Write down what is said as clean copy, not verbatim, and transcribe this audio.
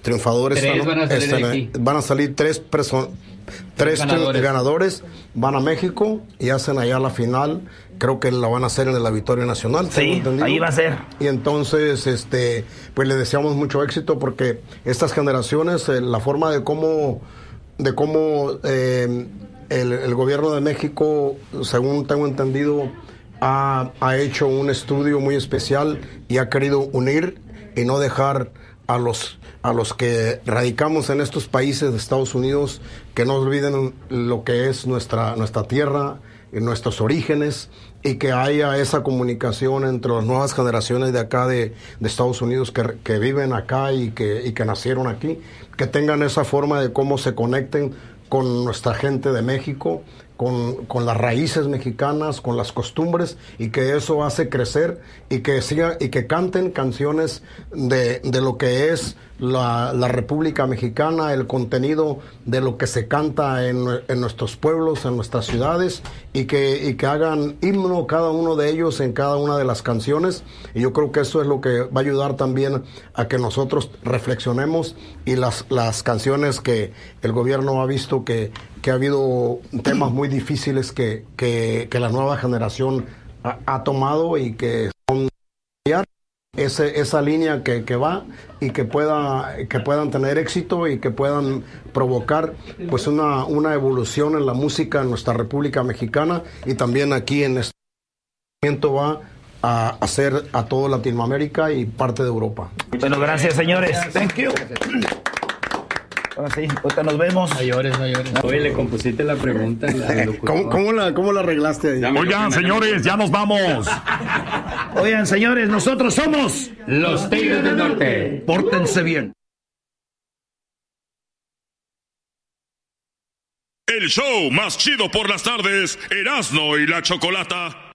triunfadores. Van a salir tres ganadores, van a México y hacen allá la final. Creo que la van a hacer en el Auditorio Nacional. Sí, ahí va a ser. Y entonces, pues le deseamos mucho éxito porque estas generaciones, la forma de cómo el gobierno de México, según tengo entendido, ha hecho un estudio muy especial y ha querido unir y no dejar a los que radicamos en estos países de Estados Unidos que no olviden lo que es nuestra tierra y nuestros orígenes, y que haya esa comunicación entre las nuevas generaciones de acá de Estados Unidos que viven acá y que nacieron aquí, que tengan esa forma de cómo se conecten con nuestra gente de México, con las raíces mexicanas, con las costumbres, y que eso hace crecer y que canten canciones de lo que es la República Mexicana, el contenido de lo que se canta en nuestros pueblos, en nuestras ciudades, y que hagan himno cada uno de ellos en cada una de las canciones. Y yo creo que eso es lo que va a ayudar también a que nosotros reflexionemos, y las canciones que el gobierno ha visto que ha habido temas muy difíciles que la nueva generación ha tomado, y que son esa línea que va, y que puedan tener éxito y que puedan provocar pues una evolución en la música en nuestra República Mexicana, y también aquí en este momento va a hacer a toda Latinoamérica y parte de Europa. Bueno, gracias, señores. Thank you. Ahora sí, ahorita nos vemos. Mayores. Oye, le compusiste la pregunta. ¿Cómo la arreglaste ahí? Oigan, señores, ya nos vamos. Oigan, señores, nosotros somos los Tigres del Norte. Pórtense bien. El show más chido por las tardes, Erasmo y la Chocolata.